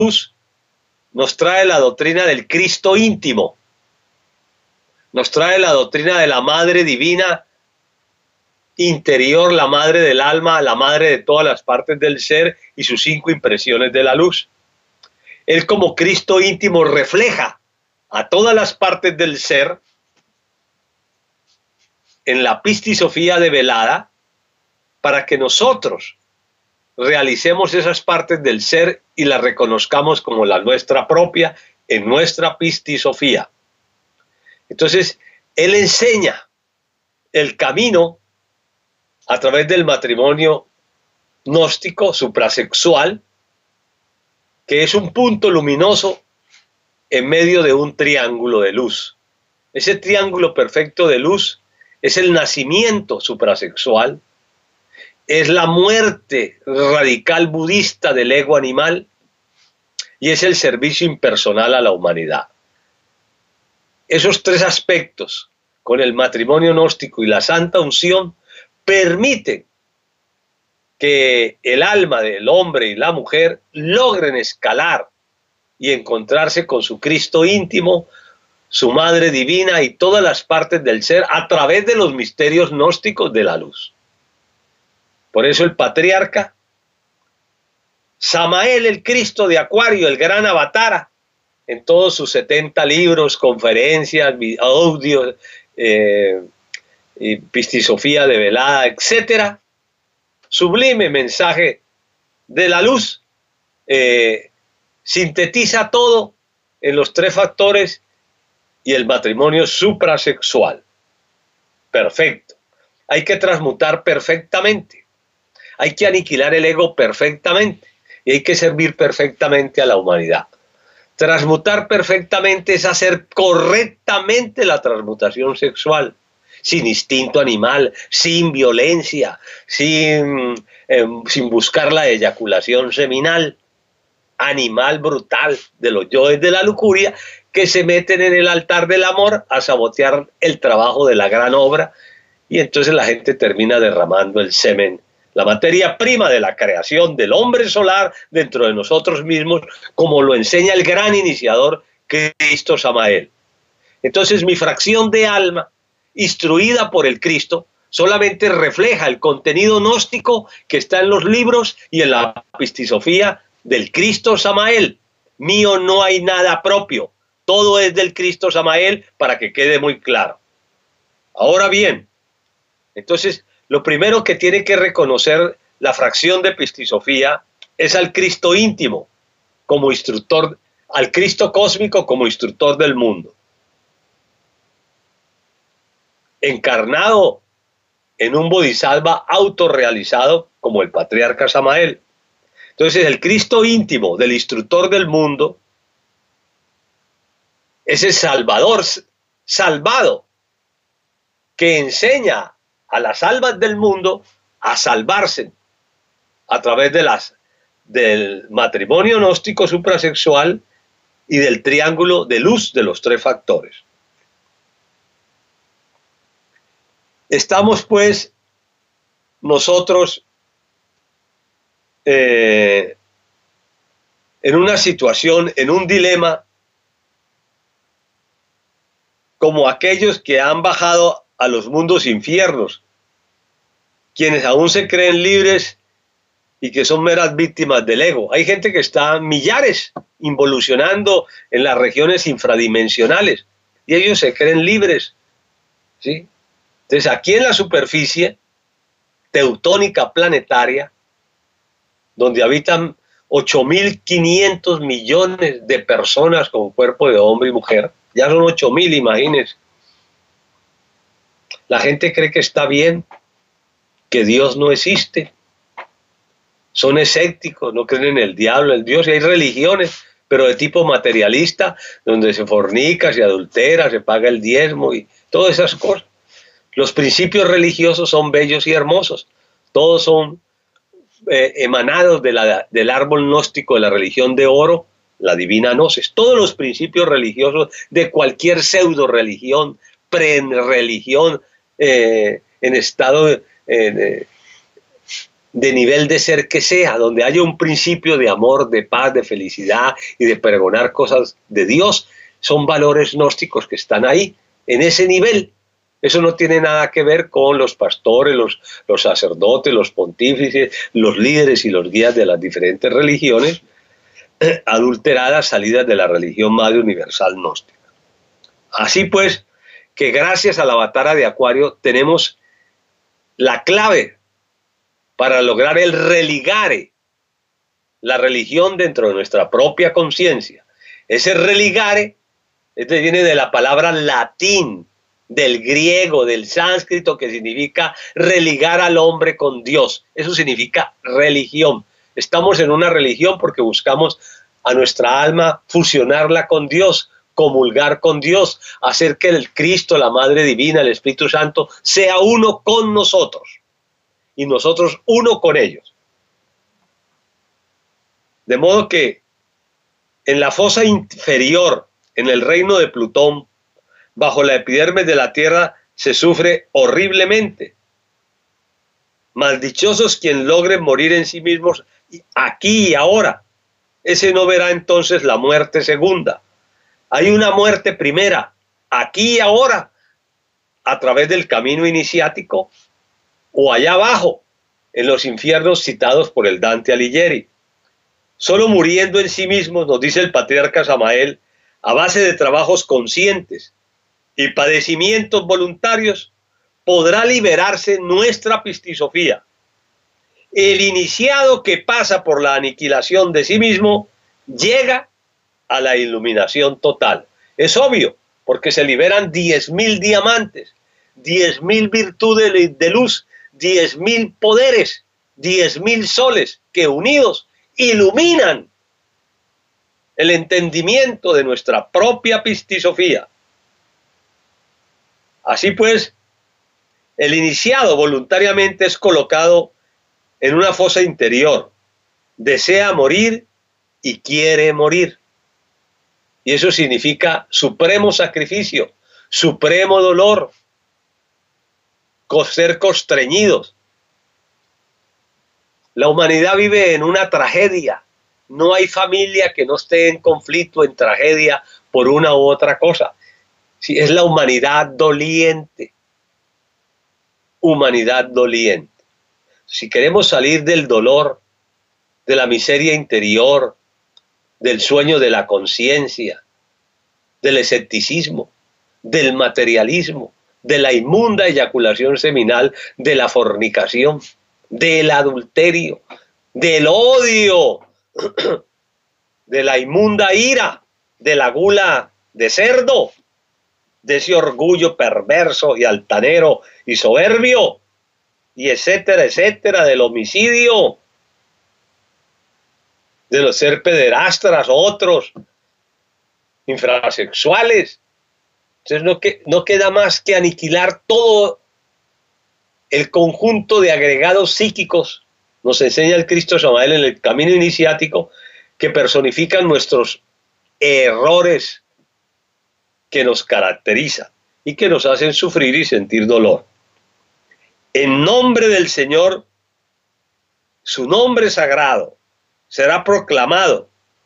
luz nos trae la doctrina del Cristo íntimo, nos trae la doctrina de la Madre Divina interior, la Madre del alma, la Madre de todas las partes del ser y sus 5 impresiones de la luz. Él como Cristo íntimo refleja a todas las partes del ser en la pistisofía develada para que nosotros realicemos esas partes del ser y las reconozcamos como la nuestra propia en nuestra pistisofía. Entonces, él enseña el camino a través del matrimonio gnóstico suprasexual, que es un punto luminoso en medio de un triángulo de luz. Ese triángulo perfecto de luz es el nacimiento suprasexual, es la muerte radical budista del ego animal y es el servicio impersonal a la humanidad. Esos 3 aspectos, con el matrimonio gnóstico y la santa unción, permiten que el alma del hombre y la mujer logren escalar y encontrarse con su Cristo íntimo, su Madre Divina y todas las partes del ser a través de los misterios gnósticos de la luz. Por eso el patriarca Samael, el Cristo de Acuario, el gran avatara, en todos sus 70 libros, conferencias, audios, y pistisofía develada, etcétera, sublime mensaje de la luz, sintetiza todo en los 3 factores y el matrimonio suprasexual. Perfecto. Hay que transmutar perfectamente. Hay que aniquilar el ego perfectamente. Y hay que servir perfectamente a la humanidad. Transmutar perfectamente es hacer correctamente la transmutación sexual. Sin instinto animal, sin violencia, sin buscar la eyaculación seminal, animal brutal de los yoes de la lujuria que se meten en el altar del amor a sabotear el trabajo de la gran obra, y entonces la gente termina derramando el semen, la materia prima de la creación del hombre solar dentro de nosotros mismos, como lo enseña el gran iniciador Cristo Samael. Entonces mi fracción de alma, instruida por el Cristo, solamente refleja el contenido gnóstico que está en los libros y en la pistisofía del Cristo Samael. Mío no hay nada propio, todo es del Cristo Samael, para que quede muy claro. Ahora bien, entonces lo primero que tiene que reconocer la fracción de pistisofía es al Cristo íntimo como instructor, al Cristo cósmico como instructor del mundo, encarnado en un bodhisattva autorrealizado como el patriarca Samael. Entonces el Cristo íntimo del instructor del mundo es el Salvador salvado que enseña a las almas del mundo a salvarse a través del matrimonio gnóstico suprasexual y del triángulo de luz de los 3 factores. Estamos pues nosotros en una situación, en un dilema, como aquellos que han bajado a los mundos infiernos, quienes aún se creen libres y que son meras víctimas del ego. Hay gente que está millares involucionando en las regiones infradimensionales y ellos se creen libres, ¿sí? Entonces aquí en la superficie teutónica planetaria, donde habitan 8.500 millones de personas con cuerpo de hombre y mujer, ya son 8.000, imagínense. La gente cree que está bien, que Dios no existe. Son escépticos, no creen en el diablo, en Dios, y hay religiones, pero de tipo materialista, donde se fornica, se adultera, se paga el diezmo y todas esas cosas. Los principios religiosos son bellos y hermosos, todos son emanados del árbol gnóstico de la religión de oro, la divina gnosis. Todos los principios religiosos de cualquier pseudo religión, pre-religión, en estado de nivel de ser que sea, donde haya un principio de amor, de paz, de felicidad y de pregonar cosas de Dios, son valores gnósticos que están ahí, en ese nivel. Eso no tiene nada que ver con los pastores, los sacerdotes, los pontífices, los líderes y los guías de las diferentes religiones adulteradas, salidas de la religión madre universal gnóstica. Así pues, que gracias a la Avatara de Acuario tenemos la clave para lograr el religare, la religión dentro de nuestra propia conciencia. Ese religare, este viene de la palabra latín, del griego, del sánscrito, que significa religar al hombre con Dios. Eso significa religión. Estamos en una religión porque buscamos a nuestra alma fusionarla con Dios, comulgar con Dios, hacer que el Cristo, la Madre Divina, el Espíritu Santo, sea uno con nosotros y nosotros uno con ellos. De modo que en la fosa inferior, en el reino de Plutón, bajo la epidermis de la Tierra, se sufre horriblemente. Maldichosos quien logren morir en sí mismos aquí y ahora. Ese no verá entonces la muerte segunda. Hay una muerte primera, aquí y ahora, a través del camino iniciático, o allá abajo, en los infiernos citados por el Dante Alighieri. Solo muriendo en sí mismos, nos dice el patriarca Samael, a base de trabajos conscientes y padecimientos voluntarios, podrá liberarse nuestra pistisofía. El iniciado que pasa por la aniquilación de sí mismo llega a la iluminación total. Es obvio, porque se liberan 10.000 diamantes, 10.000 virtudes de luz, 10.000 poderes, 10.000 soles que unidos iluminan el entendimiento de nuestra propia pistisofía. Así pues, el iniciado voluntariamente es colocado en una fosa interior, desea morir y quiere morir. Y eso significa supremo sacrificio, supremo dolor, ser constreñidos. La humanidad vive en una tragedia. No hay familia que no esté en conflicto, en tragedia, por una u otra cosa. Sí, es la humanidad doliente. Humanidad doliente. Si queremos salir del dolor, de la miseria interior, del sueño de la conciencia, del escepticismo, del materialismo, de la inmunda eyaculación seminal, de la fornicación, del adulterio, del odio, de la inmunda ira, de la gula de cerdo, de ese orgullo perverso y altanero y soberbio, y etcétera, etcétera, del homicidio, de los ser pederastas, otros, infrasexuales. Entonces no queda más que aniquilar todo el conjunto de agregados psíquicos, nos enseña el Cristo Samael en el camino iniciático, que personifican nuestros errores que nos caracterizan y que nos hacen sufrir y sentir dolor. En nombre del Señor, su nombre sagrado será proclamado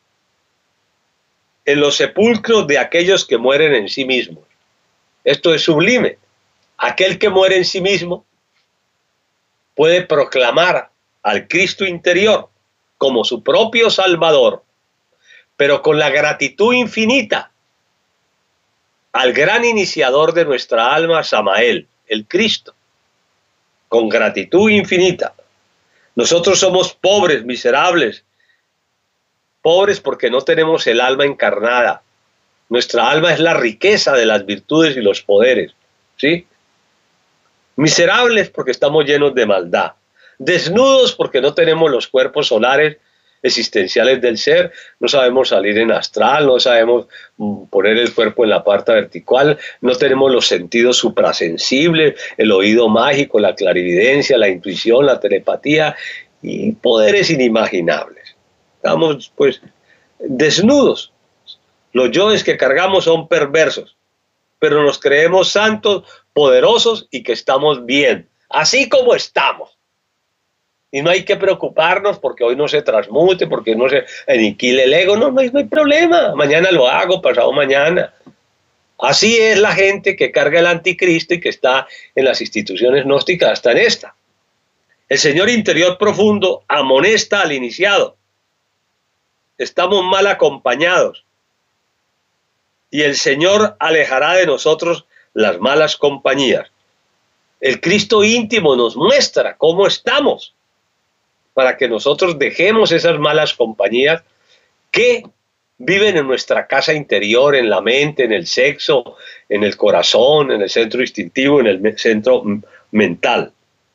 en los sepulcros de aquellos que mueren en sí mismos. Esto es sublime. Aquel que muere en sí mismo puede proclamar al Cristo interior como su propio Salvador, pero con la gratitud infinita al gran iniciador de nuestra alma, Samael, el Cristo, con gratitud infinita. Nosotros somos pobres, miserables, pobres porque no tenemos el alma encarnada. Nuestra alma es la riqueza de las virtudes y los poderes, ¿sí? Miserables porque estamos llenos de maldad. Desnudos porque no tenemos los cuerpos solares existenciales del ser, no sabemos salir en astral, no sabemos poner el cuerpo en la parte vertical, no tenemos los sentidos suprasensibles, el oído mágico, la clarividencia, la intuición, la telepatía y poderes inimaginables. Estamos pues desnudos. Los yoes que cargamos son perversos, pero nos creemos santos, poderosos y que estamos bien, así como estamos. Y no hay que preocuparnos porque hoy no se transmute, porque no se aniquile el ego. No hay problema. Mañana lo hago, pasado mañana. Así es la gente que carga el anticristo y que está en las instituciones gnósticas, hasta en esta. El Señor interior profundo amonesta al iniciado. Estamos mal acompañados. Y el Señor alejará de nosotros las malas compañías. El Cristo íntimo nos muestra cómo estamos, para que nosotros dejemos esas malas compañías que viven en nuestra casa interior, en la mente, en el sexo, en el corazón, en el centro instintivo, en el centro mental.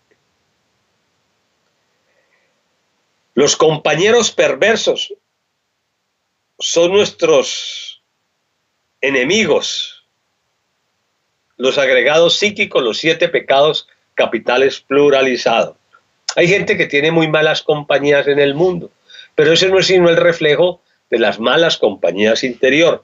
Los compañeros perversos son nuestros enemigos, los agregados psíquicos, los 7 pecados capitales pluralizados. Hay gente que tiene muy malas compañías en el mundo, pero ese no es sino el reflejo de las malas compañías interior.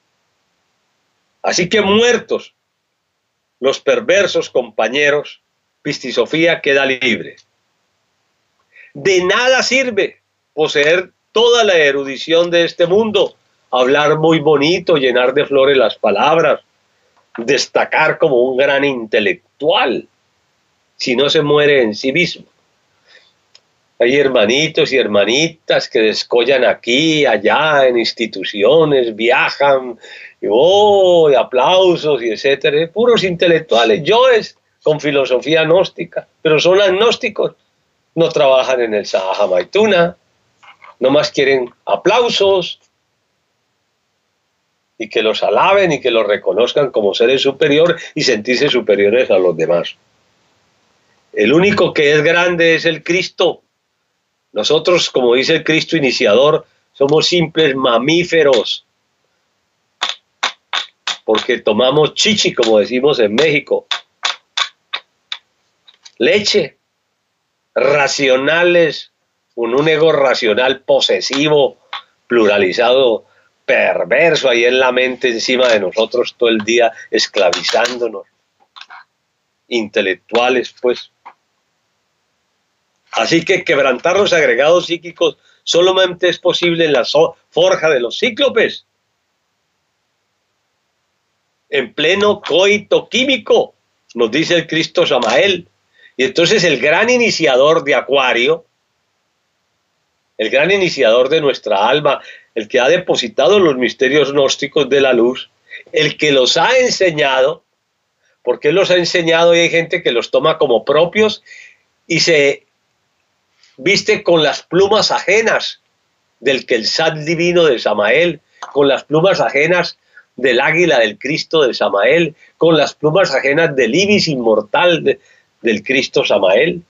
Así que muertos los perversos compañeros, Pistisofía queda libre. De nada sirve poseer toda la erudición de este mundo, hablar muy bonito, llenar de flores las palabras, destacar como un gran intelectual, si no se muere en sí mismo. Hay hermanitos y hermanitas que descollan aquí, allá, en instituciones, viajan, y aplausos y etcétera, puros intelectuales, yoes con filosofía gnóstica, pero son agnósticos, no trabajan en el Sahaja Maituna, nomás quieren aplausos y que los alaben y que los reconozcan como seres superiores y sentirse superiores a los demás. El único que es grande es el Cristo. Nosotros, como dice el Cristo iniciador, somos simples mamíferos, porque tomamos chichi, como decimos en México, leche, racionales, con un ego racional posesivo, pluralizado, perverso ahí en la mente, encima de nosotros todo el día, esclavizándonos, intelectuales, pues. Así que quebrantar los agregados psíquicos solamente es posible en la forja de los cíclopes, en pleno coito químico, nos dice el Cristo Samael. Y entonces el gran iniciador de Acuario, el gran iniciador de nuestra alma, el que ha depositado los misterios gnósticos de la luz, el que los ha enseñado, porque él los ha enseñado y hay gente que los toma como propios y se viste con las plumas ajenas del Quetzal divino de Samael, con las plumas ajenas del águila del Cristo de Samael, con las plumas ajenas del ibis inmortal del Cristo Samael.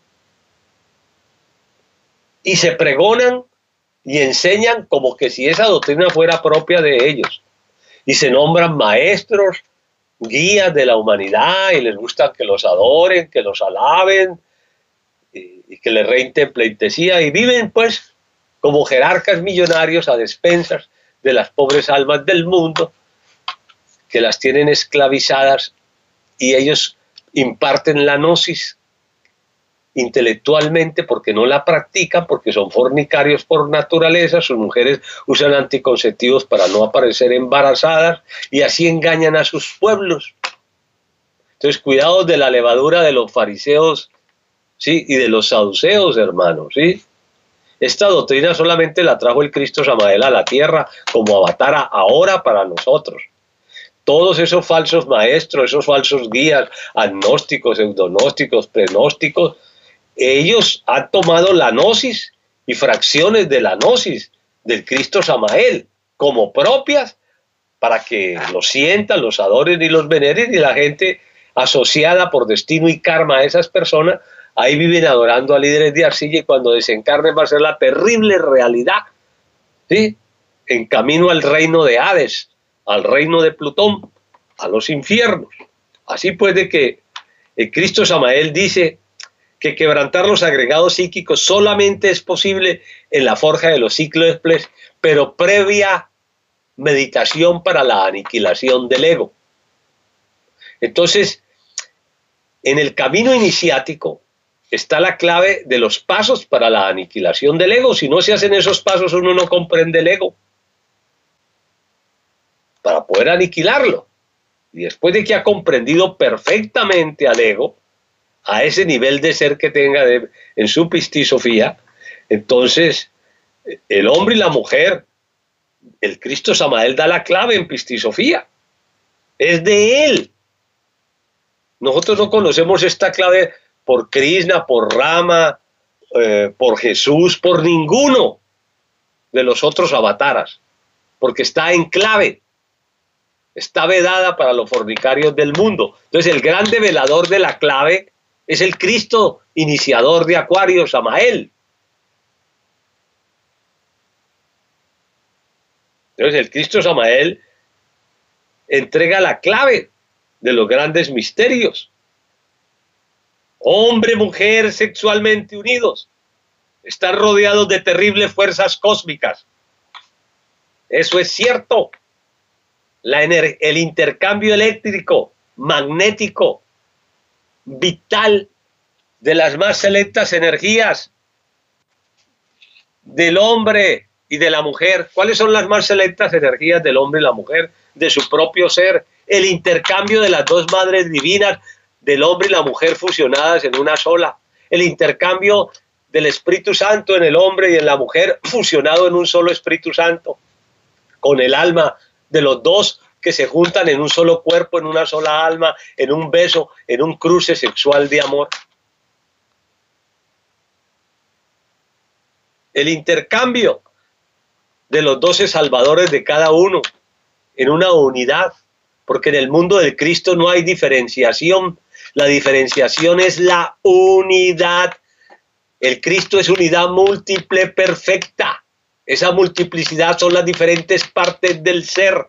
Y se pregonan y enseñan como que si esa doctrina fuera propia de ellos. Y se nombran maestros, guías de la humanidad, y les gusta que los adoren, que los alaben, y que les reinten pleitesía, y viven pues como jerarcas millonarios a despensas de las pobres almas del mundo, que las tienen esclavizadas, y ellos imparten la gnosis intelectualmente porque no la practican, porque son fornicarios por naturaleza, sus mujeres usan anticonceptivos para no aparecer embarazadas, y así engañan a sus pueblos. Entonces, cuidado de la levadura de los fariseos, ¿sí? Y de los saduceos, hermanos, ¿sí? Esta doctrina solamente la trajo el Cristo Samael a la tierra como avatar ahora para nosotros. Todos esos falsos maestros, esos falsos guías, agnósticos, pseudognósticos, prenósticos, ellos han tomado la gnosis y fracciones de la gnosis del Cristo Samael como propias para que los sientan, los adoren y los veneren, y la gente asociada por destino y karma a esas personas ahí viven adorando a líderes de arcilla, y cuando desencarnen va a ser la terrible realidad, ¿sí? En camino al reino de Hades, al reino de Plutón, a los infiernos. Así pues, de que el Cristo Samael dice que quebrantar los agregados psíquicos solamente es posible en la forja de los cíclopes, pero previa meditación para la aniquilación del ego. Entonces, en el camino iniciático, está la clave de los pasos para la aniquilación del ego. Si no se hacen esos pasos, uno no comprende el ego para poder aniquilarlo. Y después de que ha comprendido perfectamente al ego, a ese nivel de ser que tenga en su pistisofía, entonces el hombre y la mujer, el Cristo Samael da la clave en pistisofía. Es de él. Nosotros no conocemos esta clave por Krishna, por Rama, por Jesús, por ninguno de los otros avataras, porque está en clave, está vedada para los fornicarios del mundo. Entonces el gran develador de la clave es el Cristo iniciador de Acuario, Samael. Entonces el Cristo Samael entrega la clave de los grandes misterios. Hombre, mujer, sexualmente unidos, están rodeados de terribles fuerzas cósmicas. Eso es cierto. El intercambio eléctrico, magnético, vital de las más selectas energías del hombre y de la mujer. ¿Cuáles son las más selectas energías del hombre y la mujer? De su propio ser. El intercambio de las dos madres divinas del hombre y la mujer fusionadas en una sola. El intercambio del Espíritu Santo en el hombre y en la mujer fusionado en un solo Espíritu Santo. Con el alma de los dos que se juntan en un solo cuerpo, en una sola alma, en un beso, en un cruce sexual de amor. El intercambio de los 12 salvadores de cada uno en una unidad, porque en el mundo del Cristo no hay diferenciación. La diferenciación es la unidad. El Cristo es unidad múltiple perfecta. Esa multiplicidad son las diferentes partes del ser.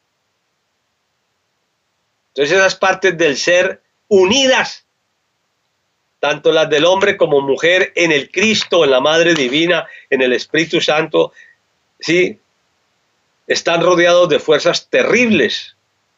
Entonces esas partes del ser unidas, tanto las del hombre como mujer, en el Cristo, en la Madre Divina, en el Espíritu Santo, ¿sí?, están rodeados de fuerzas terribles,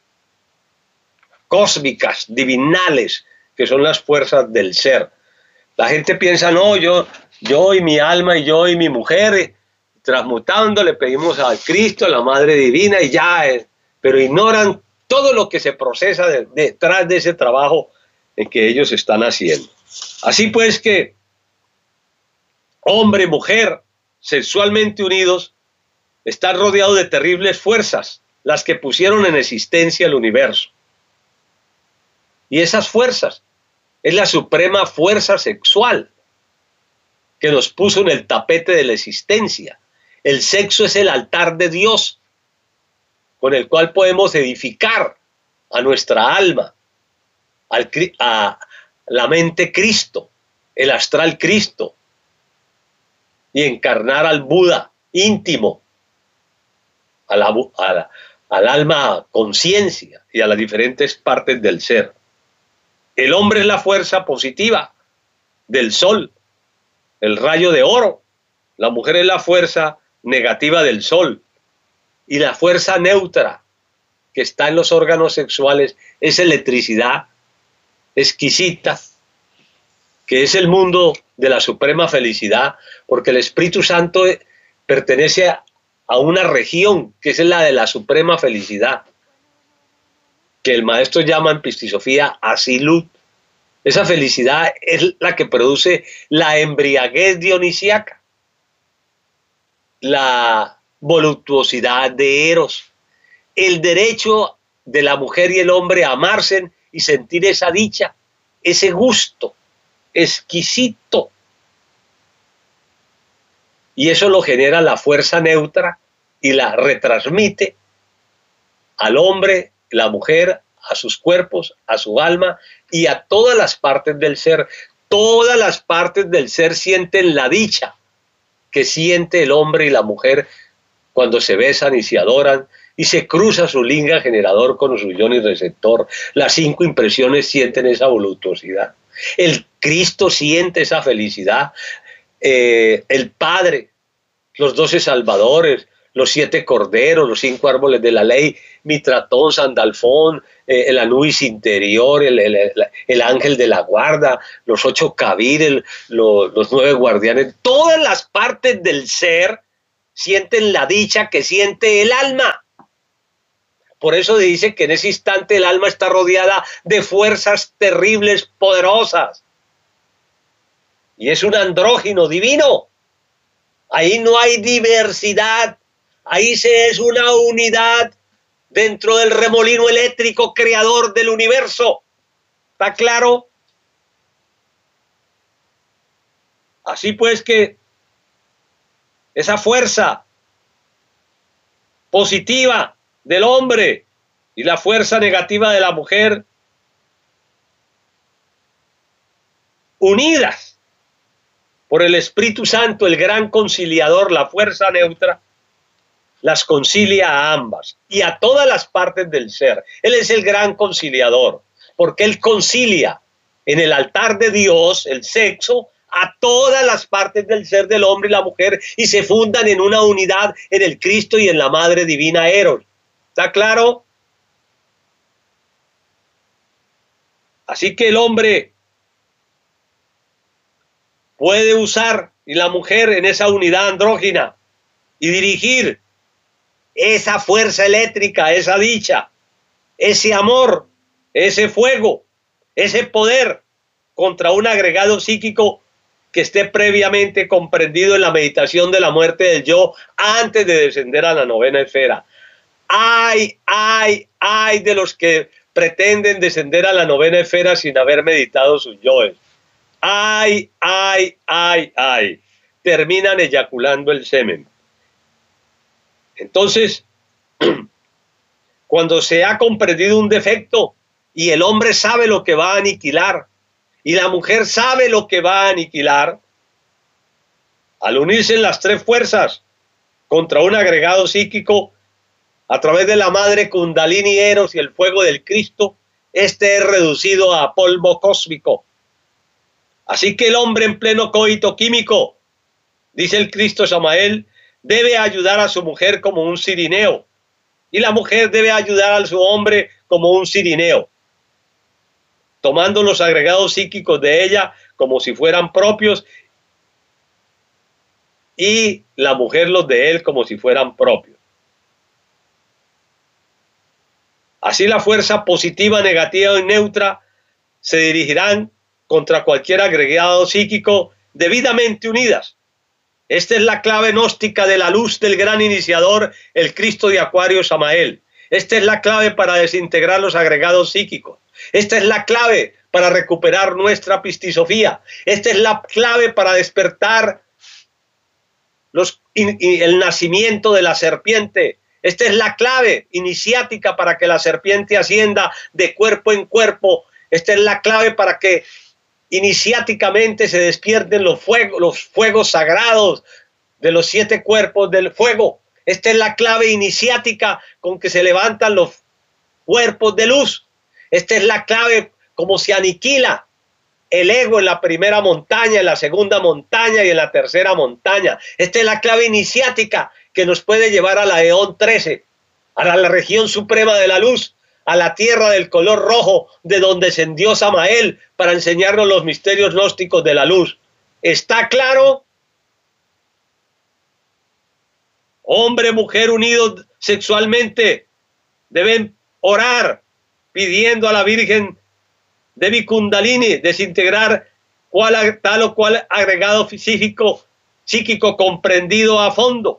cósmicas, divinales, que son las fuerzas del ser. La gente piensa, no, yo y mi alma, y yo y mi mujer, transmutando, le pedimos al Cristo, a la Madre Divina, y ya, pero ignoran todo lo que se procesa detrás de ese trabajo en que ellos están haciendo. Así pues que hombre y mujer, sexualmente unidos, están rodeados de terribles fuerzas, las que pusieron en existencia el universo. Y esas fuerzas es la suprema fuerza sexual que nos puso en el tapete de la existencia. El sexo es el altar de Dios, con el cual podemos edificar a nuestra alma, a la mente Cristo, el astral Cristo, y encarnar al Buda íntimo, al alma conciencia y a las diferentes partes del ser. El hombre es la fuerza positiva del sol, el rayo de oro. La mujer es la fuerza negativa del sol. Y la fuerza neutra que está en los órganos sexuales es electricidad exquisita, que es el mundo de la suprema felicidad, porque el Espíritu Santo pertenece a una región que es la de la suprema felicidad, que el maestro llama en Pistisofía Asilut. Esa felicidad es la que produce la embriaguez dionisíaca, la voluptuosidad de Eros, el derecho de la mujer y el hombre a amarse y sentir esa dicha, ese gusto exquisito. Y eso lo genera la fuerza neutra y la retransmite al hombre, la mujer, a sus cuerpos, a su alma y a todas las partes del ser. Todas las partes del ser sienten la dicha que siente el hombre y la mujer cuando se besan y se adoran y se cruza su linga generador con su yoni receptor. Las 5 impresiones sienten esa voluptuosidad. El Cristo siente esa felicidad. El Padre, los 12 salvadores, los 7 corderos, los 5 árboles de la ley, Mitratón, Sandalfón, el Anubis interior, el ángel de la guarda, los 8 Kabir, los 9 guardianes, todas las partes del ser sienten la dicha que siente el alma. Por eso dice que en ese instante el alma está rodeada de fuerzas terribles, poderosas. Y es un andrógino divino. Ahí no hay diversidad. Ahí se es una unidad dentro del remolino eléctrico creador del universo. ¿Está claro? Así pues que esa fuerza positiva del hombre y la fuerza negativa de la mujer, unidas por el Espíritu Santo, el gran conciliador, la fuerza neutra, las concilia a ambas y a todas las partes del ser. Él es el gran conciliador, porque él concilia en el altar de Dios el sexo a todas las partes del ser del hombre y la mujer, y se fundan en una unidad en el Cristo y en la Madre Divina Eros. ¿Está claro? Así que el hombre puede usar, y la mujer en esa unidad andrógina, y dirigir esa fuerza eléctrica, esa dicha, ese amor, ese fuego, ese poder contra un agregado psíquico que esté previamente comprendido en la meditación de la muerte del yo antes de descender a la novena esfera. Ay de los que pretenden descender a la novena esfera sin haber meditado sus yoes. Ay. Terminan eyaculando el semen. Entonces, cuando se ha comprendido un defecto y el hombre sabe lo que va a aniquilar y la mujer sabe lo que va a aniquilar, al unirse en las 3 fuerzas contra un agregado psíquico a través de la madre Kundalini Eros y el fuego del Cristo, este es reducido a polvo cósmico. Así que el hombre en pleno coito químico, dice el Cristo Samael, debe ayudar a su mujer como un cirineo, y la mujer debe ayudar a su hombre como un cirineo, tomando los agregados psíquicos de ella como si fueran propios y la mujer los de él como si fueran propios. Así la fuerza positiva, negativa y neutra se dirigirán contra cualquier agregado psíquico debidamente unidas. Esta es la clave gnóstica de la luz del gran iniciador, el Cristo de Acuario Samael. Esta es la clave para desintegrar los agregados psíquicos. Esta es la clave para recuperar nuestra pistisofía. Esta es la clave para despertar el nacimiento de la serpiente. Esta es la clave iniciática para que la serpiente ascienda de cuerpo en cuerpo. Esta es la clave para que iniciáticamente se despierten los fuegos sagrados de los 7 cuerpos del fuego. Esta es la clave iniciática con que se levantan los cuerpos de luz. Esta es la clave como se aniquila el ego en la primera montaña, en la segunda montaña y en la tercera montaña. Esta es la clave iniciática que nos puede llevar a la Eón 13, a la región suprema de la luz, a la tierra del color rojo, de donde descendió Samael para enseñarnos los misterios gnósticos de la luz. ¿Está claro? Hombre, mujer unidos sexualmente deben orar pidiendo a la Virgen de mi Kundalini desintegrar tal o cual agregado psíquico comprendido a fondo.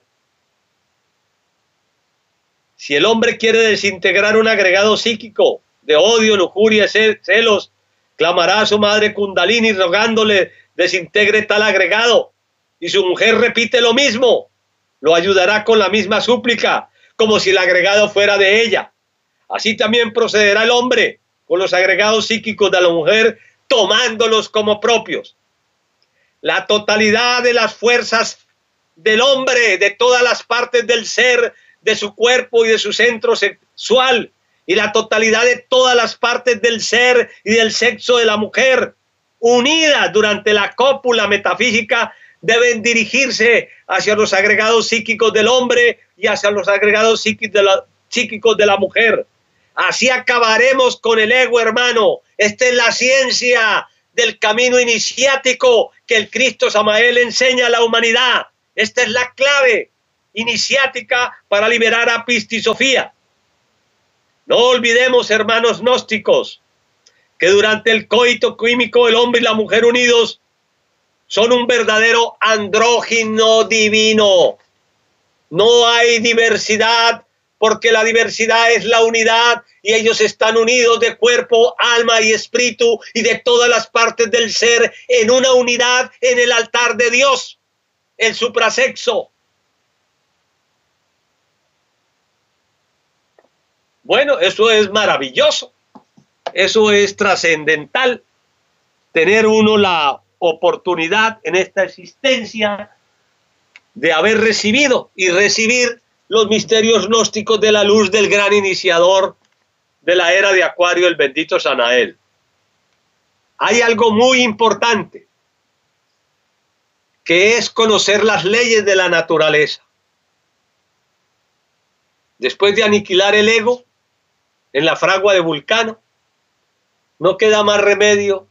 Si el hombre quiere desintegrar un agregado psíquico de odio, lujuria, celos, clamará a su madre Kundalini rogándole desintegre tal agregado. Y su mujer repite lo mismo, lo ayudará con la misma súplica, como si el agregado fuera de ella. Así también procederá el hombre con los agregados psíquicos de la mujer, tomándolos como propios. La totalidad de las fuerzas del hombre, de todas las partes del ser, de su cuerpo y de su centro sexual, y la totalidad de todas las partes del ser y del sexo de la mujer, unidas durante la cópula metafísica deben dirigirse hacia los agregados psíquicos del hombre y hacia los agregados psíquicos de la mujer. Así acabaremos con el ego, hermano. Esta es la ciencia del camino iniciático que el Cristo Samael enseña a la humanidad. Esta es la clave iniciática para liberar a Pistisofía. No olvidemos, hermanos gnósticos, que durante el coito químico el hombre y la mujer unidos son un verdadero andrógino divino. No hay diversidad, porque la diversidad es la unidad y ellos están unidos de cuerpo, alma y espíritu y de todas las partes del ser en una unidad en el altar de Dios, el suprasexo. Bueno, eso es maravilloso, eso es trascendental, tener uno la oportunidad en esta existencia de haber recibido y recibir los misterios gnósticos de la luz del gran iniciador de la era de Acuario, el bendito Sanael. Hay algo muy importante, que es conocer las leyes de la naturaleza. Después de aniquilar el ego en la fragua de Vulcano, no queda más remedio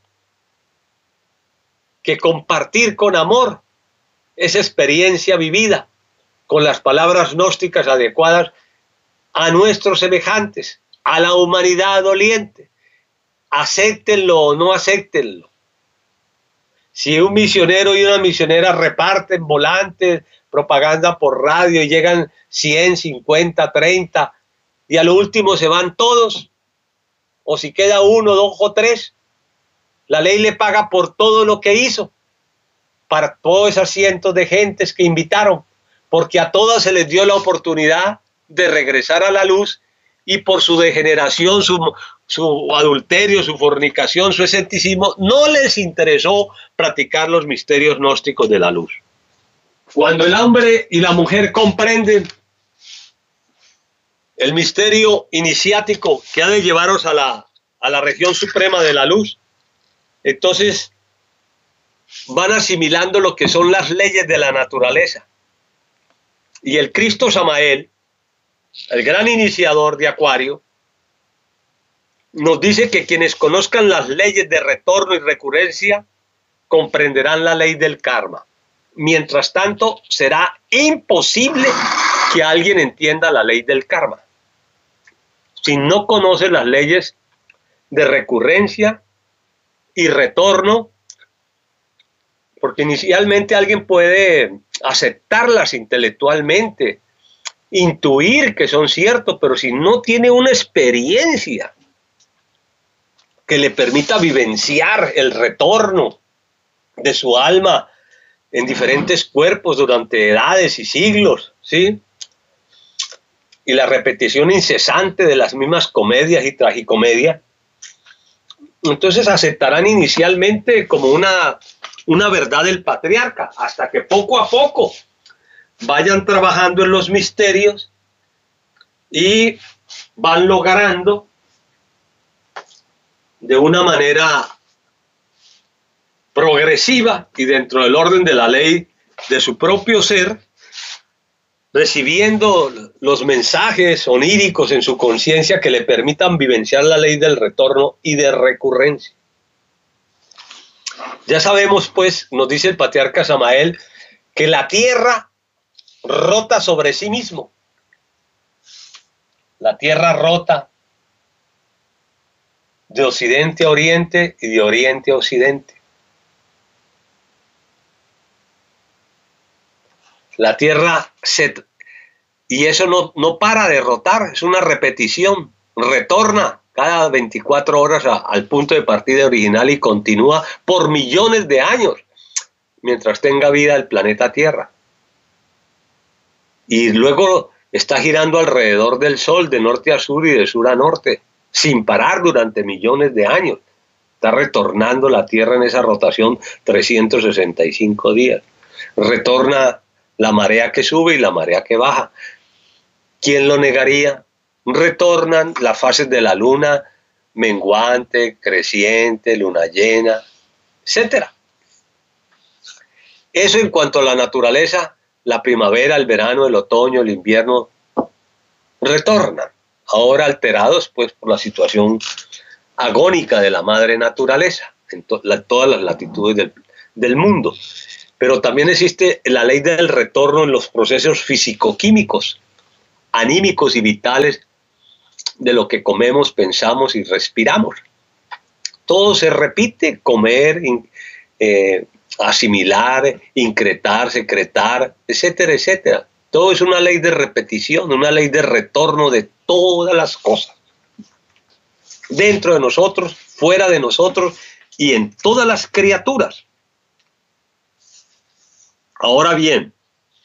que compartir con amor esa experiencia vivida con las palabras gnósticas adecuadas a nuestros semejantes, a la humanidad doliente. Acéptenlo o no acéptenlo. Si un misionero y una misionera reparten volantes, propaganda por radio y llegan 100, 50, 30 y a lo último se van todos, o si queda uno, dos o tres, la ley le paga por todo lo que hizo, para todos esos cientos de gentes que invitaron, porque a todas se les dio la oportunidad de regresar a la luz y por su degeneración, su adulterio, su fornicación, su escepticismo, no les interesó practicar los misterios gnósticos de la luz. Cuando el hombre y la mujer comprenden el misterio iniciático que ha de llevaros a la región suprema de la luz, entonces van asimilando lo que son las leyes de la naturaleza. Y el Cristo Samael, el gran iniciador de Acuario, nos dice que quienes conozcan las leyes de retorno y recurrencia comprenderán la ley del karma. Mientras tanto, será imposible que alguien entienda la ley del karma si no conoce las leyes de recurrencia y retorno, porque inicialmente alguien puede aceptarlas intelectualmente, intuir que son ciertos, pero si no tiene una experiencia que le permita vivenciar el retorno de su alma en diferentes cuerpos durante edades y siglos, ¿sí? Y la repetición incesante de las mismas comedias y tragicomedias, entonces aceptarán inicialmente como una verdad del patriarca, hasta que poco a poco vayan trabajando en los misterios y van logrando de una manera progresiva y dentro del orden de la ley de su propio ser, recibiendo los mensajes oníricos en su conciencia que le permitan vivenciar la ley del retorno y de recurrencia. Ya sabemos, pues, nos dice el patriarca Samael, que la tierra rota sobre sí mismo. La tierra rota de occidente a oriente y de oriente a occidente. La tierra y eso no para de rotar, es una repetición, retorna cada 24 horas al punto de partida original y continúa por millones de años mientras tenga vida el planeta Tierra. Y luego está girando alrededor del Sol de norte a sur y de sur a norte, sin parar durante millones de años. Está retornando la Tierra en esa rotación 365 días. Retorna la marea que sube y la marea que baja. ¿Quién lo negaría? Retornan las fases de la luna, menguante, creciente, luna llena, etc. Eso en cuanto a la naturaleza, la primavera, el verano, el otoño, el invierno retornan, ahora alterados pues por la situación agónica de la madre naturaleza en todas las latitudes del mundo. Pero también existe la ley del retorno en los procesos físico-químicos, anímicos y vitales de lo que comemos, pensamos y respiramos. Todo se repite: comer, asimilar, incretar, secretar, etcétera, etcétera. Todo es una ley de repetición, una ley de retorno de todas las cosas. Dentro de nosotros, fuera de nosotros y en todas las criaturas. Ahora bien,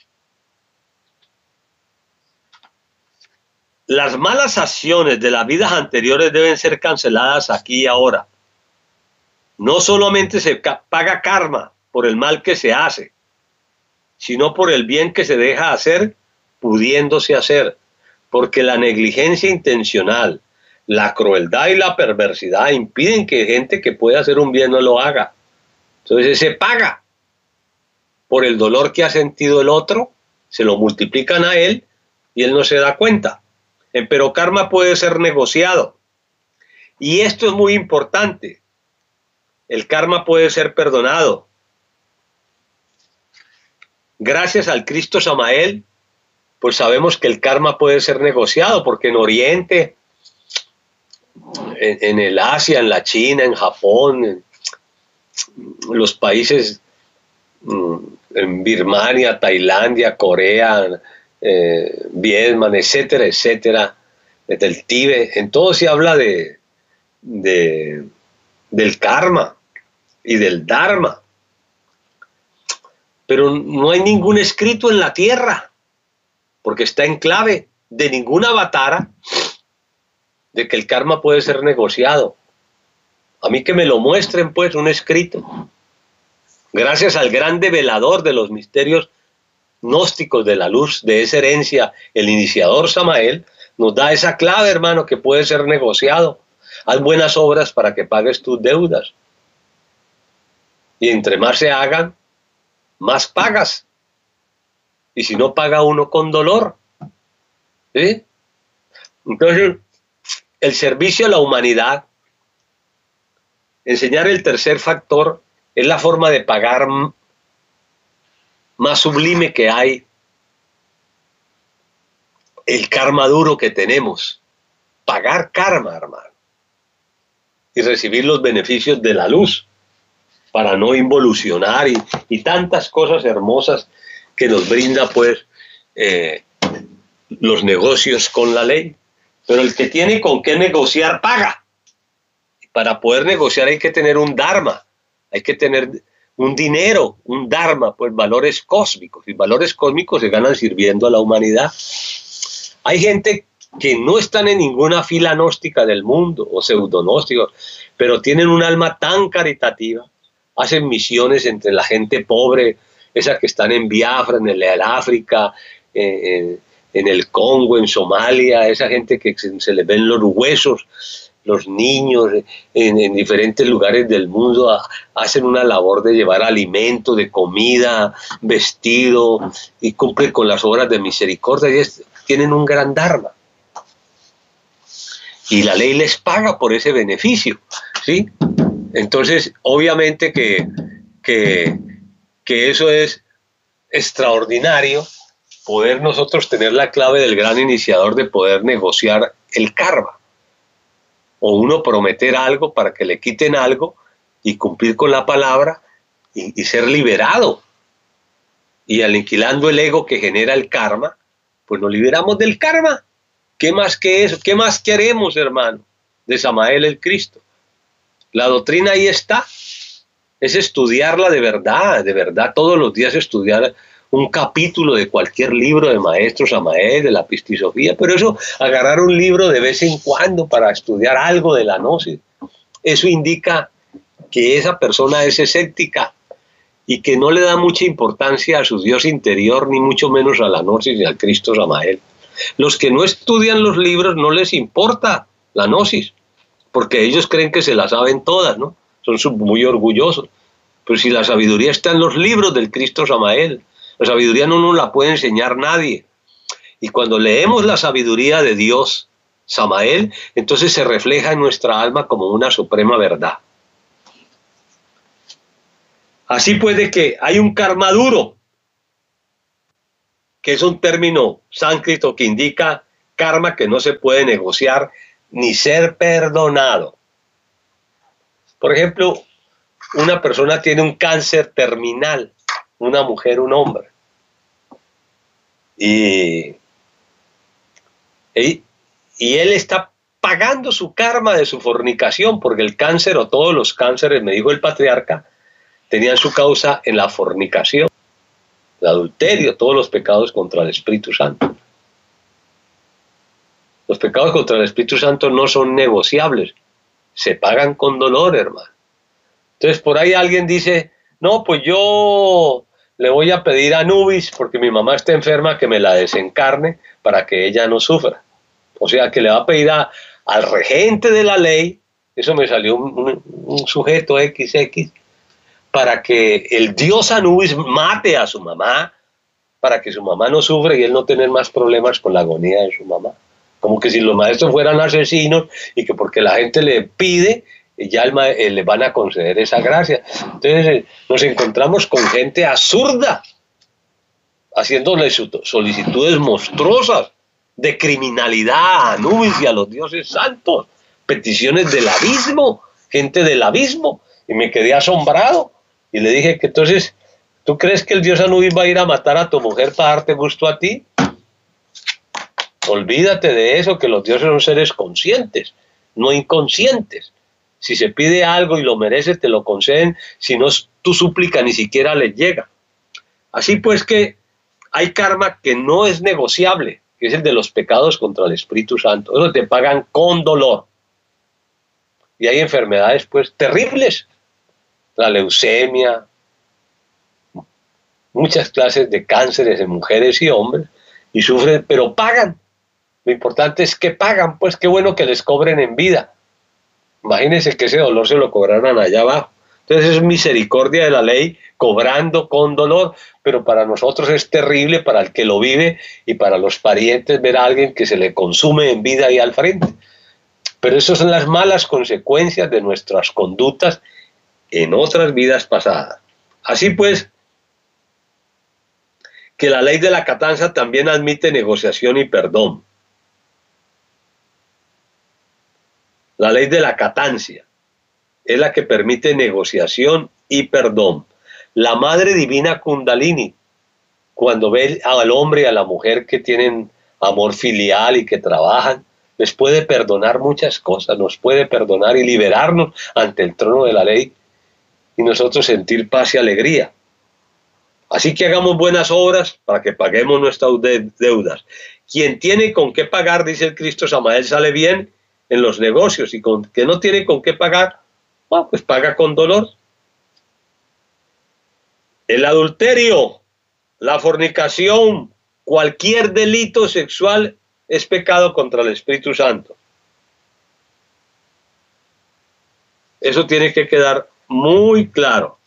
las malas acciones de las vidas anteriores deben ser canceladas aquí y ahora. No solamente se paga karma por el mal que se hace, sino por el bien que se deja hacer, pudiéndose hacer. Porque la negligencia intencional, la crueldad y la perversidad impiden que gente que pueda hacer un bien no lo haga. Entonces se paga por el dolor que ha sentido el otro, se lo multiplican a él y él no se da cuenta. Pero karma puede ser negociado. Y esto es muy importante. El karma puede ser perdonado. Gracias al Cristo Samael, pues sabemos que el karma puede ser negociado, porque en Oriente, en el Asia, en la China, en Japón, en los países, en Birmania, Tailandia, Corea, Vietnam, etcétera, etcétera, desde el Tíbet, en todo se habla del karma y del dharma, pero no hay ningún escrito en la tierra, porque está en clave de ninguna avatara de que el karma puede ser negociado. A mí que me lo muestren pues un escrito. Gracias al gran develador de los misterios gnósticos de la luz, de esa herencia, el iniciador Samael, nos da esa clave, hermano, que puede ser negociado. Haz buenas obras para que pagues tus deudas. Y entre más se hagan, más pagas. Y si no paga uno con dolor. ¿Sí? Entonces, el servicio a la humanidad, enseñar el tercer factor, es la forma de pagar más sublime que hay, el karma duro que tenemos. Pagar karma, hermano, y recibir los beneficios de la luz para no involucionar y tantas cosas hermosas que nos brinda pues los negocios con la ley. Pero el que tiene con qué negociar paga. Para poder negociar hay que tener un dharma, hay que tener un dinero, un dharma, pues valores cósmicos, y valores cósmicos se ganan sirviendo a la humanidad. Hay gente que no están en ninguna fila gnóstica del mundo o pseudognósticos, pero tienen un alma tan caritativa, hacen misiones entre la gente pobre, esa que están en Biafra, en el África, en el Congo, en Somalia, esa gente que se les ven los huesos, los niños en diferentes lugares del mundo hacen una labor de llevar alimento, de comida, vestido, y cumplen con las obras de misericordia, y tienen un gran dharma. Y la ley les paga por ese beneficio, ¿sí? Entonces, obviamente que eso es extraordinario, poder nosotros tener la clave del gran iniciador de poder negociar el karma. O uno prometer algo para que le quiten algo y cumplir con la palabra y ser liberado. Y aniquilando el ego que genera el karma, pues nos liberamos del karma. ¿Qué más que eso? ¿Qué más queremos, hermano? De Samael el Cristo. La doctrina ahí está. Es estudiarla de verdad, todos los días estudiar un capítulo de cualquier libro de maestro Samael, de la Pistisofía, pero eso, agarrar un libro de vez en cuando para estudiar algo de la gnosis, eso indica que esa persona es escéptica y que no le da mucha importancia a su Dios interior, ni mucho menos a la gnosis y al Cristo Samael. Los que no estudian los libros no les importa la gnosis, porque ellos creen que se la saben todas, ¿no? Son muy orgullosos. Pues si la sabiduría está en los libros del Cristo Samael, la sabiduría no nos la puede enseñar nadie. Y cuando leemos la sabiduría de Dios, Samael, entonces se refleja en nuestra alma como una suprema verdad. Así pues, de que hay un karma duro, que es un término sánscrito que indica karma que no se puede negociar ni ser perdonado. Por ejemplo, una persona tiene un cáncer terminal, una mujer, un hombre, y él está pagando su karma de su fornicación, porque el cáncer o todos los cánceres, me dijo el patriarca, tenían su causa en la fornicación, el adulterio, todos los pecados contra el Espíritu Santo. Los pecados contra el Espíritu Santo no son negociables, se pagan con dolor, hermano. Entonces por ahí alguien dice, no, pues yo le voy a pedir a Anubis, porque mi mamá está enferma, que me la desencarne para que ella no sufra. O sea, que le va a pedir al regente de la ley, eso me salió un sujeto XX, para que el dios Anubis mate a su mamá, para que su mamá no sufra y él no tener más problemas con la agonía de su mamá. Como que si los maestros fueran asesinos y que porque la gente le pide, ya le van a conceder esa gracia. Entonces nos encontramos con gente absurda, haciéndole solicitudes monstruosas de criminalidad a Anubis y a los dioses santos, peticiones del abismo, gente del abismo, y me quedé asombrado y le dije que entonces, ¿tú crees que el dios Anubis va a ir a matar a tu mujer para darte gusto a ti? Olvídate de eso, que los dioses son seres conscientes, no inconscientes. Si se pide algo y lo mereces, te lo conceden, si no, tu súplica ni siquiera les llega. Así pues que hay karma que no es negociable, que es el de los pecados contra el Espíritu Santo. Eso te pagan con dolor. Y hay enfermedades pues terribles, la leucemia, muchas clases de cánceres en mujeres y hombres, y sufren, pero pagan. Lo importante es que pagan, pues qué bueno que les cobren en vida. Imagínense que ese dolor se lo cobraran allá abajo. Entonces es misericordia de la ley, cobrando con dolor, pero para nosotros es terrible, para el que lo vive y para los parientes, ver a alguien que se le consume en vida ahí al frente. Pero esas son las malas consecuencias de nuestras conductas en otras vidas pasadas. Así pues, que la ley de la catanza también admite negociación y perdón. La ley de la catancia es la que permite negociación y perdón. La Madre Divina Kundalini, cuando ve al hombre y a la mujer que tienen amor filial y que trabajan, les puede perdonar muchas cosas, nos puede perdonar y liberarnos ante el trono de la ley y nosotros sentir paz y alegría. Así que hagamos buenas obras para que paguemos nuestras deudas. Quien tiene con qué pagar, dice el Cristo Samael, sale bien en los negocios, y con que no tiene con qué pagar, bueno, pues paga con dolor. El adulterio, la fornicación, cualquier delito sexual es pecado contra el Espíritu Santo. Eso tiene que quedar muy claro.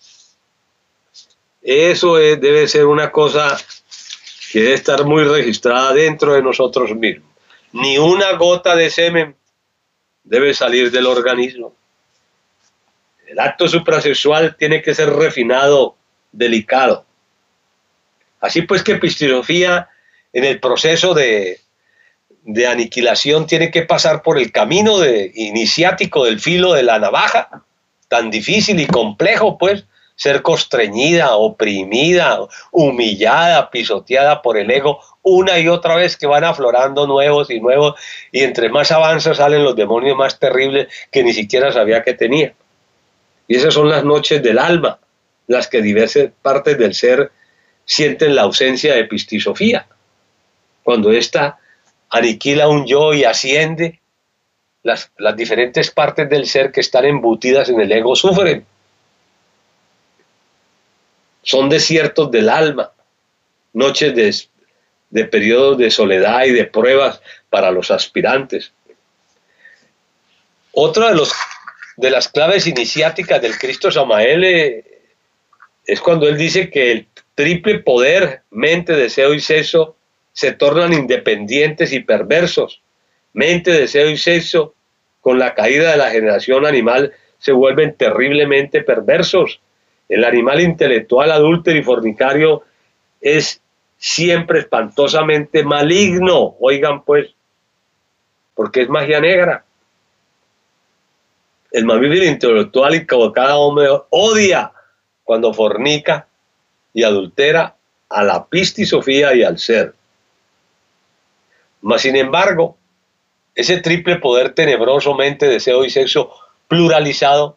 Eso debe ser una cosa que debe estar muy registrada dentro de nosotros mismos. Ni una gota de semen debe salir del organismo. El acto suprasexual tiene que ser refinado, delicado. Así pues que Pistisofía, en el proceso de aniquilación, tiene que pasar por el camino iniciático del filo de la navaja, tan difícil y complejo, pues, ser constreñida, oprimida, humillada, pisoteada por el ego, una y otra vez, que van aflorando nuevos y nuevos, y entre más avanza salen los demonios más terribles que ni siquiera sabía que tenía. Y esas son las noches del alma, las que diversas partes del ser sienten la ausencia de Pistisofía. Cuando ésta aniquila un yo y asciende, las diferentes partes del ser que están embutidas en el ego sufren. Son desiertos del alma, noches de periodos de soledad y de pruebas para los aspirantes. Otra de las claves iniciáticas del Cristo Samael es cuando él dice que el triple poder, mente, deseo y sexo, se tornan independientes y perversos. Mente, deseo y sexo, con la caída de la generación animal, se vuelven terriblemente perversos. El animal intelectual, adúltero y fornicario es siempre espantosamente maligno. Oigan pues, porque es magia negra. El mamífero intelectual y cada hombre odia cuando fornica y adultera a la pistisofía y al ser. Mas sin embargo, ese triple poder tenebroso, mente, deseo y sexo pluralizado,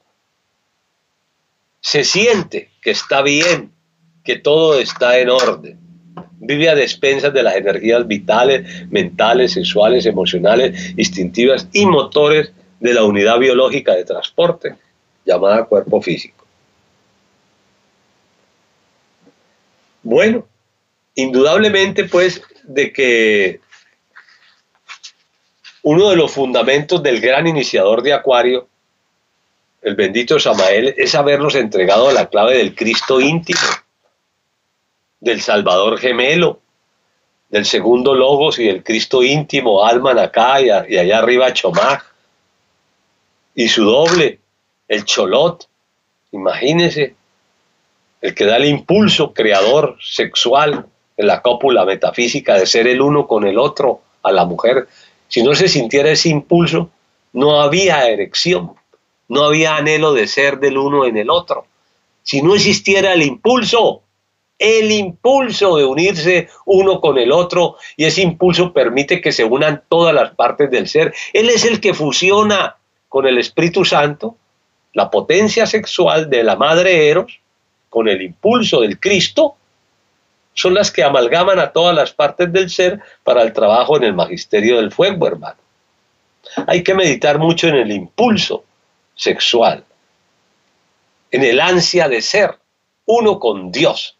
se siente que está bien, que todo está en orden. Vive a despensas de las energías vitales, mentales, sexuales, emocionales, instintivas y motores de la unidad biológica de transporte, llamada cuerpo físico. Bueno, indudablemente pues de que uno de los fundamentos del gran iniciador de Acuario, el bendito Samael, es habernos entregado la clave del Cristo íntimo, del Salvador gemelo, del segundo Logos y del Cristo íntimo, Alman acá y allá arriba Chomaj, y su doble, el Cholot, imagínense, el que da el impulso creador sexual en la cópula metafísica de ser el uno con el otro a la mujer. Si no se sintiera ese impulso, no había erección, no había anhelo de ser del uno en el otro. Si no existiera el impulso de unirse uno con el otro, y ese impulso permite que se unan todas las partes del ser. Él es el que fusiona con el Espíritu Santo la potencia sexual de la madre Eros con el impulso del Cristo, son las que amalgaman a todas las partes del ser para el trabajo en el magisterio del fuego, hermano. Hay que meditar mucho en el impulso sexual, en el ansia de ser uno con Dios,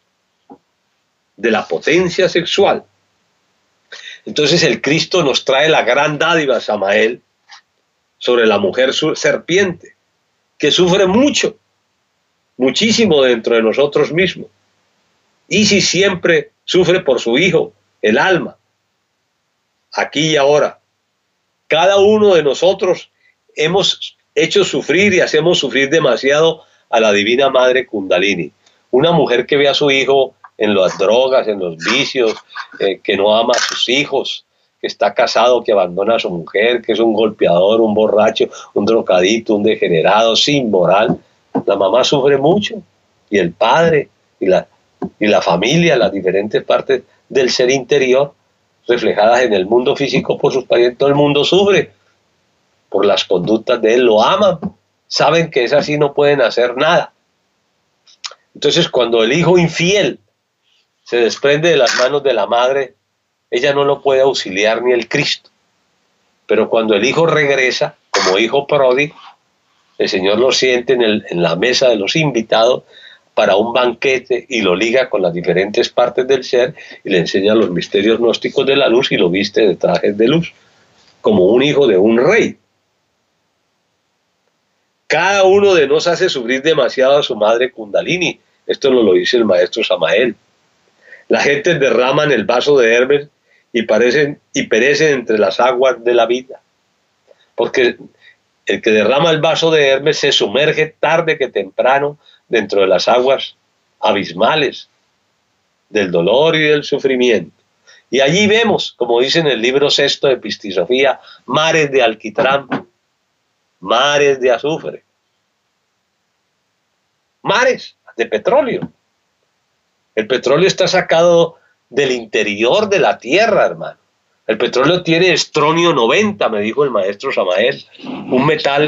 de la potencia sexual. Entonces el Cristo nos trae la gran dádiva, Samael, sobre la mujer serpiente, que sufre mucho, muchísimo dentro de nosotros mismos. Isis siempre sufre por su hijo, el alma, aquí y ahora. Cada uno de nosotros hemos hecho sufrir y hacemos sufrir demasiado a la Divina Madre Kundalini. Una mujer que ve a su hijo en las drogas, en los vicios, que no ama a sus hijos, que está casado, que abandona a su mujer, que es un golpeador, un borracho, un drogadicto, un degenerado, sin moral. La mamá sufre mucho, y el padre, y la familia, las diferentes partes del ser interior, reflejadas en el mundo físico por sus parientes. Todo el mundo sufre por las conductas de él, lo aman, saben que es así, no pueden hacer nada. Entonces cuando el hijo infiel se desprende de las manos de la madre, ella no lo puede auxiliar ni el Cristo. Pero cuando el hijo regresa como hijo pródigo, el Señor lo siente en la mesa de los invitados para un banquete y lo liga con las diferentes partes del ser y le enseña los misterios gnósticos de la luz y lo viste de trajes de luz, como un hijo de un rey. Cada uno de nos hace sufrir demasiado a su madre Kundalini. Esto nos lo dice el maestro Samael. La gente derrama en el vaso de Hermes y perecen entre las aguas de la vida. Porque el que derrama el vaso de Hermes se sumerge tarde que temprano dentro de las aguas abismales del dolor y del sufrimiento. Y allí vemos, como dice en el libro sexto de Pistisofía, mares de alquitrán, mares de azufre, mares de petróleo. El petróleo está sacado del interior de la tierra, hermano. El petróleo tiene estronio 90, me dijo el maestro Samael, un metal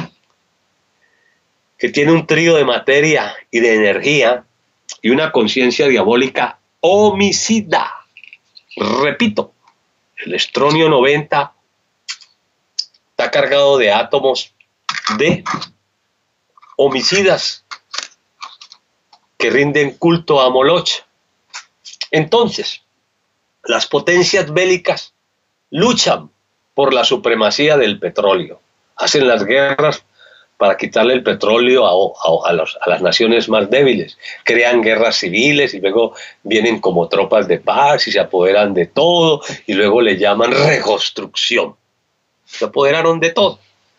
que tiene un trío de materia y de energía y una conciencia diabólica homicida. Repito, el estronio 90 está cargado de átomos de homicidas que rinden culto a Moloch. Entonces, las potencias bélicas luchan por la supremacía del petróleo, hacen las guerras para quitarle el petróleo a las naciones más débiles. Crean guerras civiles y luego vienen como tropas de paz y se apoderan de todo y luego le llaman reconstrucción. Se apoderaron de todo.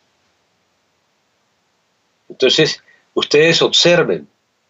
Entonces, ustedes observen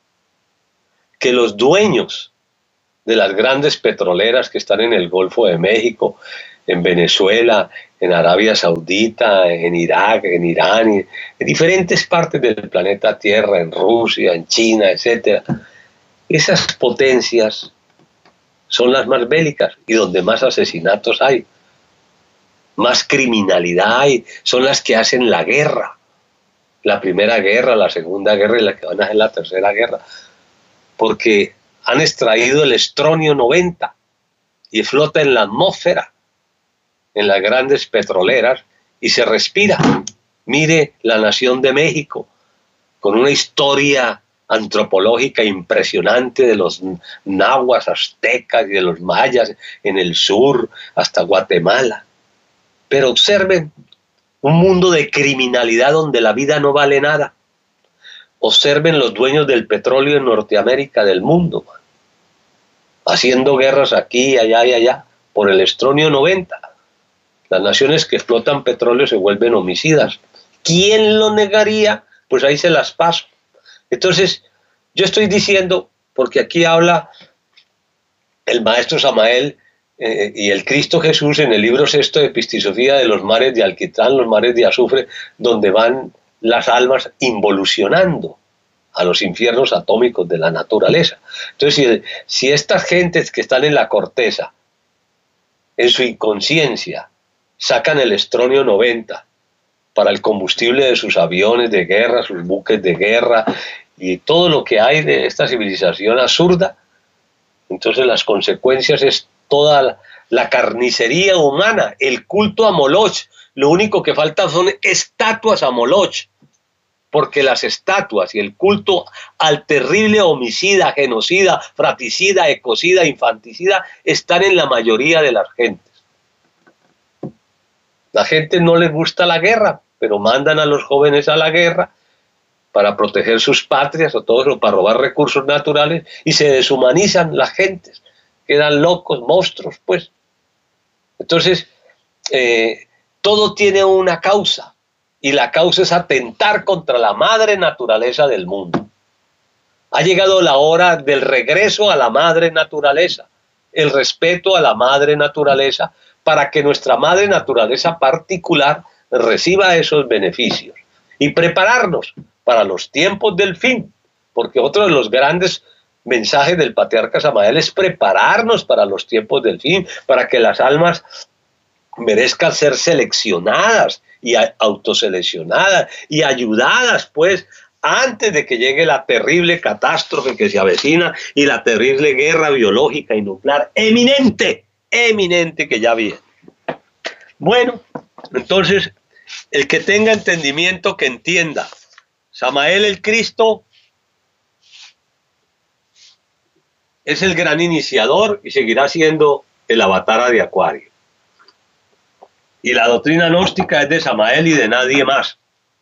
que los dueños de las grandes petroleras que están en el Golfo de México, en Venezuela, en Arabia Saudita, en Irak, en Irán, en diferentes partes del planeta Tierra, en Rusia, en China, etc. Esas potencias son las más bélicas y donde más asesinatos hay, más criminalidad hay, son las que hacen la guerra. La primera guerra, la segunda guerra y la que van a hacer la tercera guerra. Porque han extraído el estronio 90 y flota en la atmósfera, en las grandes petroleras, y se respira. Mire la nación de México, con una historia antropológica impresionante de los nahuas, aztecas y de los mayas en el sur hasta Guatemala. Pero observen un mundo de criminalidad donde la vida no vale nada. Observen los dueños del petróleo en Norteamérica, del mundo, haciendo guerras aquí, allá y allá, por el estronio 90. Las naciones que explotan petróleo se vuelven homicidas. ¿Quién lo negaría? Pues ahí se las paso. Entonces, yo estoy diciendo, porque aquí habla el maestro Samael y el Cristo Jesús en el libro sexto de Epistisofía de los mares de alquitrán, los mares de azufre, donde van las almas involucionando a los infiernos atómicos de la naturaleza. Entonces, si estas gentes que están en la corteza, en su inconsciencia, sacan el estronio 90 para el combustible de sus aviones de guerra, sus buques de guerra y todo lo que hay de esta civilización absurda, entonces las consecuencias es toda la carnicería humana, el culto a Moloch. Lo único que falta son estatuas a Moloch, porque las estatuas y el culto al terrible homicida, genocida, fratricida, ecocida, infanticida están en la mayoría de las gentes. La gente no les gusta la guerra, pero mandan a los jóvenes a la guerra para proteger sus patrias o todo eso, para robar recursos naturales, y se deshumanizan las gentes, quedan locos, monstruos, pues. Entonces, todo tiene una causa, y la causa es atentar contra la madre naturaleza del mundo. Ha llegado la hora del regreso a la madre naturaleza, el respeto a la madre naturaleza, para que nuestra madre naturaleza particular reciba esos beneficios y prepararnos para los tiempos del fin, porque otro de los grandes mensajes del patriarca Samael es prepararnos para los tiempos del fin, para que las almas merezcan ser seleccionadas y autoseleccionadas y ayudadas, pues, antes de que llegue la terrible catástrofe que se avecina y la terrible guerra biológica y nuclear eminente que ya viene. Bueno, entonces, el que tenga entendimiento, que entienda. Samael el Cristo es el gran iniciador y seguirá siendo el avatar de Acuario. Y la doctrina gnóstica es de Samael y de nadie más.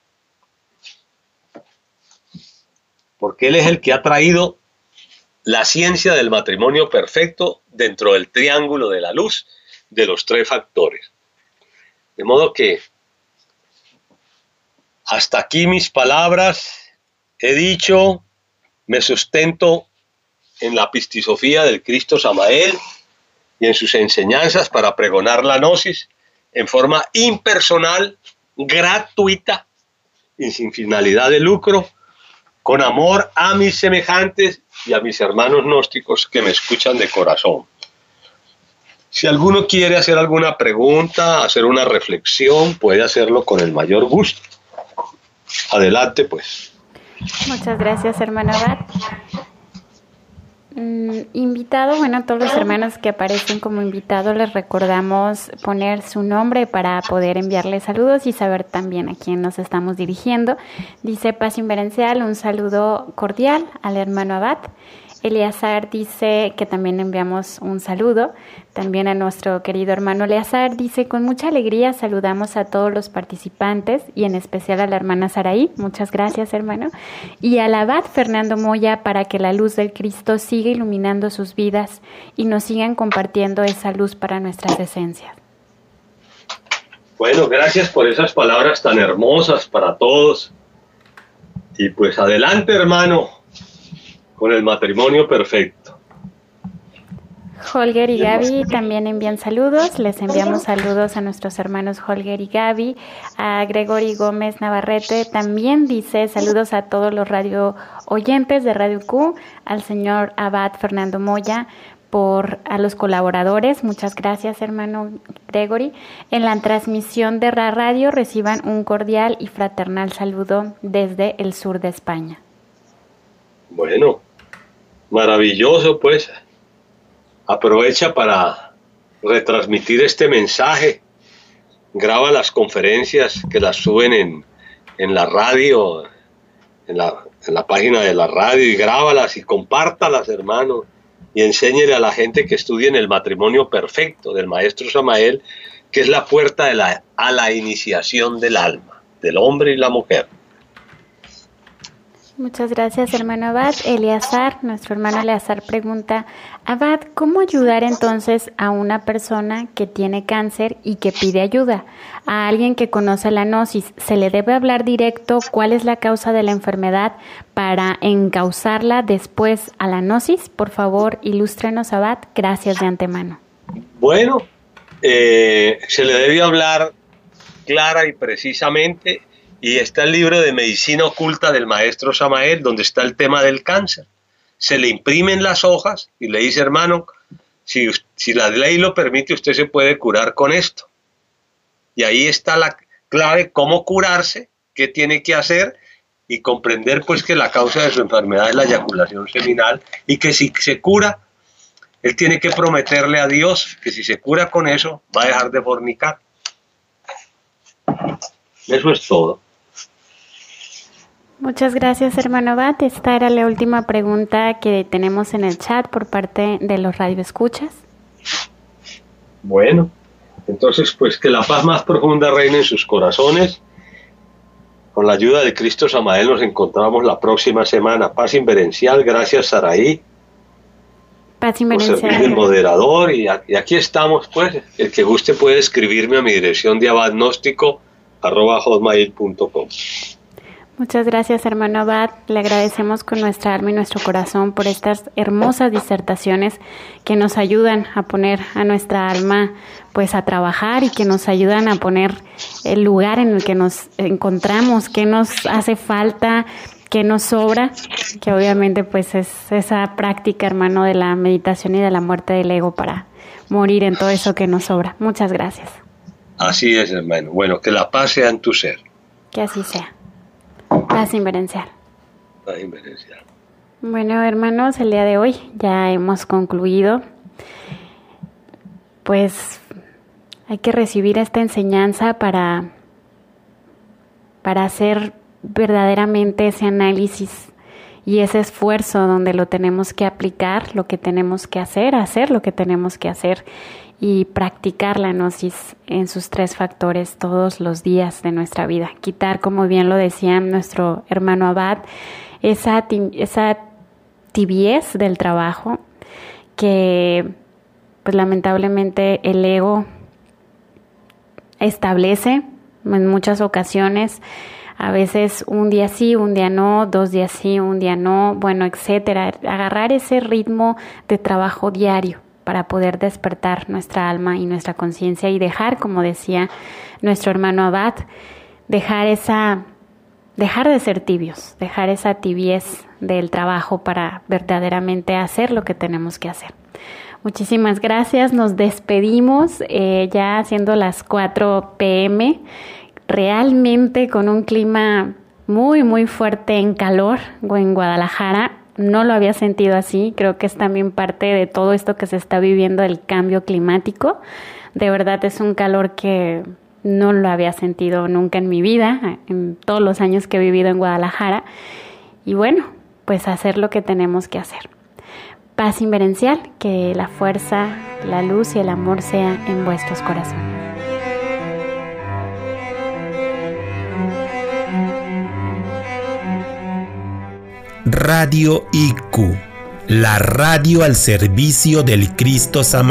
Porque él es el que ha traído la ciencia del matrimonio perfecto dentro del triángulo de la luz de los tres factores. De modo que hasta aquí mis palabras, he dicho, me sustento en la epistisofía del Cristo Samael y en sus enseñanzas para pregonar la gnosis en forma impersonal, gratuita y sin finalidad de lucro, con amor a mis semejantes y a mis hermanos gnósticos que me escuchan de corazón. Si alguno quiere hacer alguna pregunta, hacer una reflexión, puede hacerlo con el mayor gusto. Adelante, pues. Muchas gracias, hermano Abad. Invitado, bueno, a todos los hermanos que aparecen como invitados les recordamos poner su nombre para poder enviarle saludos y saber también a quién nos estamos dirigiendo. Dice Paz Inverencial, un saludo cordial al hermano Abad. Eleazar dice que también enviamos un saludo. También a nuestro querido hermano Eleazar dice, con mucha alegría saludamos a todos los participantes y en especial a la hermana Saraí. Muchas gracias, hermano. Y al abad Fernando Moya, para que la luz del Cristo siga iluminando sus vidas y nos sigan compartiendo esa luz para nuestras esencias. Bueno, gracias por esas palabras tan hermosas para todos. Y pues adelante, hermano, con el matrimonio perfecto. Holger y Gaby también envían saludos. Les enviamos saludos a nuestros hermanos Holger y Gaby. A Gregory Gómez Navarrete también dice saludos a todos los radio oyentes de Radio Q, al señor abad Fernando Moya, a los colaboradores. Muchas gracias, hermano Gregory. En la transmisión de la radio reciban un cordial y fraternal saludo desde el sur de España. Bueno, maravilloso, pues. Aprovecha para retransmitir este mensaje. Graba las conferencias que las suben en la radio, en la página de la radio, y grábalas y compártalas, hermano. Y enséñele a la gente que estudien el matrimonio perfecto del maestro Samael, que es la puerta a la iniciación del alma, del hombre y la mujer. Muchas gracias, hermano abad. Eleazar, nuestro hermano Eleazar pregunta, abad, ¿cómo ayudar entonces a una persona que tiene cáncer y que pide ayuda? A alguien que conoce la gnosis, ¿se le debe hablar directo cuál es la causa de la enfermedad para encauzarla después a la gnosis? Por favor, ilústrenos, abad. Gracias de antemano. Bueno, se le debe hablar clara y precisamente. Y está el libro de Medicina Oculta del maestro Samael, donde está el tema del cáncer. Se le imprimen las hojas y le dice, hermano, si la ley lo permite, usted se puede curar con esto. Y ahí está la clave, cómo curarse, qué tiene que hacer y comprender pues que la causa de su enfermedad es la eyaculación seminal y que si se cura, él tiene que prometerle a Dios que si se cura con eso, va a dejar de fornicar. Eso es todo. Muchas gracias, hermano abad. Esta era la última pregunta que tenemos en el chat por parte de los radioescuchas. Bueno, entonces pues que la paz más profunda reine en sus corazones. Con la ayuda de Cristo Samael nos encontramos la próxima semana. Paz inverencial, gracias Saraí. Paz inverencial. Por servir el moderador y aquí estamos pues. El que guste puede escribirme a mi dirección de abadgnóstico@hotmail.com. Muchas gracias, hermano abad. Le agradecemos con nuestra alma y nuestro corazón por estas hermosas disertaciones que nos ayudan a poner a nuestra alma pues a trabajar y que nos ayudan a poner el lugar en el que nos encontramos, qué nos hace falta, qué nos sobra, que obviamente pues es esa práctica, hermano, de la meditación y de la muerte del ego para morir en todo eso que nos sobra. Muchas gracias. Así es, hermano. Bueno, que la paz sea en tu ser. Que así sea. Paz inverencial. Paz inverencial. Bueno, hermanos, el día de hoy ya hemos concluido. Pues hay que recibir esta enseñanza para hacer verdaderamente ese análisis y ese esfuerzo donde lo tenemos que aplicar, lo que tenemos que hacer lo que tenemos que hacer y practicar la gnosis en sus 3 factores todos los días de nuestra vida. Quitar, como bien lo decía nuestro hermano abad, esa tibiez del trabajo que pues lamentablemente el ego establece en muchas ocasiones. A veces un día sí, un día no, 2 días sí, un día no, bueno, etcétera. Agarrar ese ritmo de trabajo diario para poder despertar nuestra alma y nuestra conciencia y dejar, como decía nuestro hermano abad, dejar de ser tibios, dejar esa tibiez del trabajo para verdaderamente hacer lo que tenemos que hacer. Muchísimas gracias, nos despedimos ya siendo las 4 p.m., realmente con un clima muy, muy fuerte en calor en Guadalajara. No lo había sentido así, creo que es también parte de todo esto que se está viviendo, el cambio climático. De verdad es un calor que no lo había sentido nunca en mi vida, en todos los años que he vivido en Guadalajara. Y bueno, pues hacer lo que tenemos que hacer. paz inverencial, que la fuerza, la luz y el amor sea en vuestros corazones. Radio IQ, la radio al servicio del Cristo Samán.